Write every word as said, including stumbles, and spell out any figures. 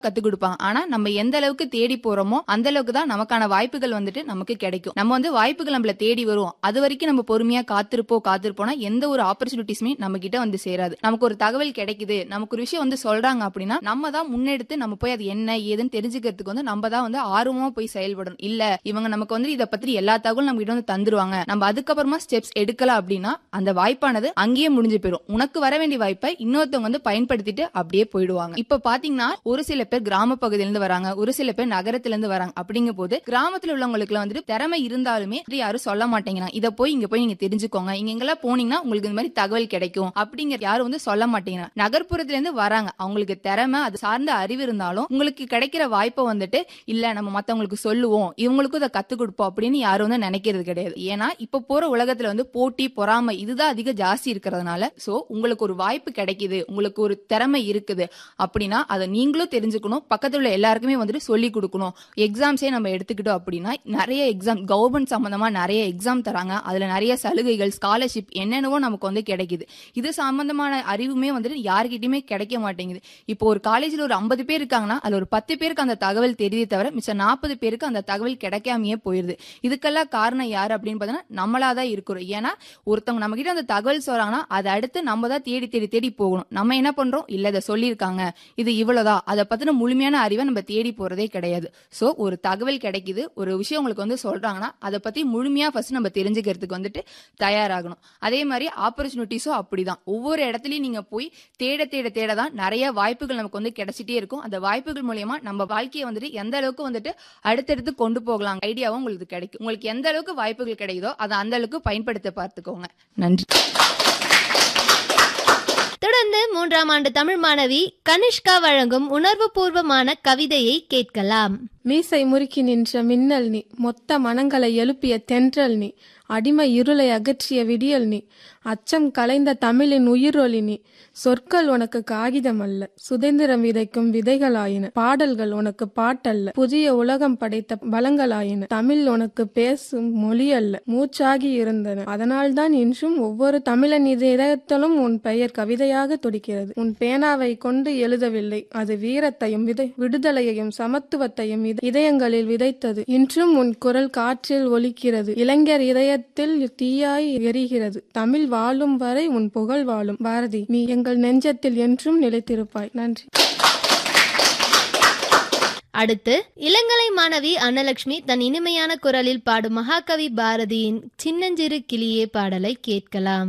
கத்து கொடுப்பாங்க. ஆனா நம்ம எந்த அளவுக்கு தேடி போறோமோ அந்த அளவுக்கு தான் நமக்கான வாய்ப்புகள் வந்துட்டு நமக்கு கிடைக்கும். நம்ம வந்து வாய்ப்புகள் நம்மள தேடி வரும். அது வரைக்கும் நம்ம பொறுமையா காத்திருப்போம் காத்திருப்போம்னா எந்த ஒரு ஆப்பர்ச்சுனிட்டிஸுமே நம்ம கிட்ட வந்து சேராது. நமக்கு ஒரு தகவல் கிடைக்குது, நமக்கு ஒரு விஷயம் வந்து சொல்றாங்க அப்படின்னா நம்ம தான் முன்னெடுத்து நம்ம போய் அது என்ன ஏதுன்னு தெரிஞ்சுக்கிறதுக்கு வந்து நம்ம தான் வந்து ஆர்வமா போய் செயல்படணும். இல்ல இவங்க நமக்கு வந்து இதை பத்தி எல்லா தகவலும் நம்ம கிட்ட வந்து தந்துருவாங்க, நம்ம அதுக்கப்புறமா ஸ்டெப்ஸ் எடுக்கல அப்படின்னா அந்த வாய்ப்பானது அங்கேயே முடிஞ்சு போயிடும். உனக்கு வர வேண்டிய வாய்ப்பை இன்னொருத்தவங்க வந்து பயன்படுத்திட்டு அப்படியே போயிடுவாங்க. இப்ப பாத்தீங்கன்னா ஒரு சில பேர் கிராம பகுதியில இருந்து வராங்க, ஒரு சில பேர் நகரத்துல இருந்து வராங்க. அப்படிங்கும் போது கிராமத்துல உள்ளவங்களுக்கு வந்துட்டு திறமை இருந்தாலுமே யாரும் சொல்ல மாட்டேங்கிறாங்க. இதை போய் இங்க போய் நீங்க தெரிஞ்சுக்கோங்க, இங்க எங்கெல்லாம் போனீங்கன்னா உங்களுக்கு இந்த மாதிரி தகவல் கிடைக்கும் அப்படிங்கிற யாரும் வந்து சொல்ல மாட்டேங்கிறாங்க. நகர்ப்புறத்துல இருந்து வராங்க, அவங்களுக்கு திறமை அது சார்ந்த அறிவு இருந்தாலும் உங்களுக்கு கிடைக்கிற வாய்ப்பை வந்துட்டு இல்ல நம்ம மத்தவங்களுக்கு சொல்லுவோம், இவங்களுக்கும் இதை கத்து கொடுப்போம் அப்படின்னு யாரும் வந்து நினைக்கிறது கிடையாது. ஏன்னா இப்ப போற உலகத்துல வந்து போட்டி பொறாமை இதுதான் அதிக ஜாஸ்தி இருக்கிறதுனால சோ உங்களுக்கு ஒரு வாய்ப்பு கிடைக்குது, உங்களுக்கு ஒரு திறமை இருக்குது அப்படின்னா அதை நீங்களும் தெரிஞ்சுக்கணும், பக்கத்துல உள்ள எல்லாருக்குமே வந்துட்டு சொல்லி கொடுக்கணும். எக்ஸாம்ஸே நம்ம எடுத்துக்கிட்டோம் அப்படின்னா நிறைய எக்ஸாம் கவர்மெண்ட் சம்பந்தமா நிறைய எக்ஸாம் தராங்க. அதுல நிறைய சலுகைகள் ஸ்காலர்ஷிப் என்னென்னவோ நமக்கு வந்து கிடைக்குது. இது சம்பந்தமான அறிவுமே வந்துட்டு யாருக்கிட்டயுமே கிடைக்க மாட்டேங்குது. இப்போ ஒரு காலேஜ்ல ஒரு ஐம்பது பேர் இருக்காங்கன்னா அதுல ஒரு பத்து பேருக்கு அந்த தகவல் தெரியுதே தவிர மிச்சம் நாற்பது பேருக்கு அந்த தகவல் கிடைக்காமையே போயிருது. இதுக்கெல்லாம் காரணம் யாரு அப்படின்னு பார்த்தீங்கன்னா நம்மளாதான் இருக்கிறோம். ஏன்னா ஒருத்தவங்க நம்ம கிட்ட அந்த தகவல் சொல்றாங்கன்னா அதை அடுத்து நம்ம தான் தேடி தேடி தேடி போகணும். நம்ம என்ன பண்றோம், இல்ல இதை சொல்லியிருக்காங்க இது இவ்வளவுதான், அதை பத்தின முழுமையான அறிவை நம்ம தேடி போறதே கிடையாது. சோ ஒரு தகவல் கிடைக்குது, ஒரு விஷயம் உங்களுக்கு வந்து சொல்றாங்கன்னா அதை பத்தி முழுமையா ஃபர்ஸ்ட் நம்ம தெரிஞ்சுக்கிறதுக்கு வந்துட்டு தயாராகணும். அதே மாதிரி ஆப்பர்ச்சுனிட்டிஸும் அப்படிதான். ஒவ்வொரு இடத்துலயும் நீங்க போய் தேட தேட தேட தான் நிறைய வாய்ப்புகள் நமக்கு வந்து கிடைச்சிட்டே இருக்கும். அந்த வாய்ப்புகள் மூலமா நம்ம வாழ்க்கையை வந்துட்டு எந்த அளவுக்கு வந்துட்டு அடுத்தடுத்து கொண்டு போகலாம் ஐடியாவும் உங்களுக்கு கிடைக்கும். உங்களுக்கு எந்த அளவுக்கு வாய்ப்புகள் கிடைக்குதோ அதை அந்த அளவுக்கு பயன்படுத்த பார்த்துக்கோங்க. நன்றி. தொடர்ந்து மூன்றாம் ஆண்டு தமிழ் மாணவி கனிஷ்கா வழங்கும் உணர்வு பூர்வமான கவிதையை கேட்கலாம். மீசை முறுக்கி நின்ற மின்னல் நீ, மொத்த மனங்களை எழுப்பிய தென்றல் நீ, அடிமை இருளை அகற்றிய விடியல் நீ, அச்சம் கலைந்த தமிழின் உயிரொலி நீ, சொற்கள் உனக்கு காகிதம் அல்ல சுதந்திரம் விதைக்கும் விதைகளாயின, பாடல்கள் உனக்கு பாட்டல்ல புதிய உலகம் படைத்த பலங்களாயின, தமிழ் உனக்கு பேசும் மொழி அல்ல மூச்சாகி இருந்தன, அதனால்தான் இன்றும் ஒவ்வொரு தமிழன் இதயத்திலும் உன் பெயர் கவிதையாக துடிக்கிறது. உன் பேனாவை கொண்டு எழுதவில்லை, அது வீரத்தையும் விதை விடுதலையையும் சமத்துவத்தையும் இதயங்களில் விதைத்தது. இன்றும் உன் குரல் காற்றில் ஒலிக்கிறது, இளைஞர் இதயத்தில் தீயாய் எரிகிறது. தமிழ் வாழும் வரை உன் புகழ் வாழும். பாரதி, நீ எங்கள் நெஞ்சத்தில் என்றும் நிலைத்திருப்பாய். நன்றி. அடுத்து இளங்கலை மாணவி அன்னலட்சுமி தன் இனிமையான குரலில் பாடும் மகாகவி பாரதியின் சின்னஞ்சிறு கிளியே பாடலை கேட்கலாம்.